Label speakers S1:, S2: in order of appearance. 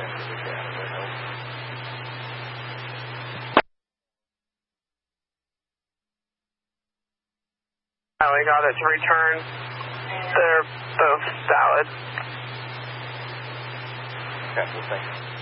S1: We got it to return. They're both valid.
S2: Okay, well, thanks.